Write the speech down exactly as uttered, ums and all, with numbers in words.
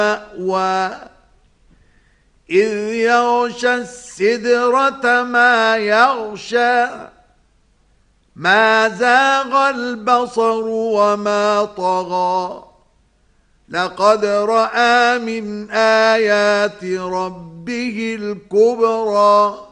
مأوى إذ يغشى السدرة ما يغشى ما زاغ البصر وما طغى لقد رأى من آيات ربه الكبرى